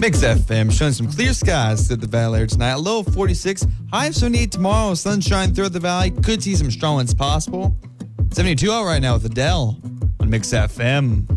Mix FM showing some clear skies through the valley here tonight. Low of 46, high of 78 tomorrow. Sunshine throughout the valley. Could see some strong winds possible. 72 out right now with Adele on Mix FM.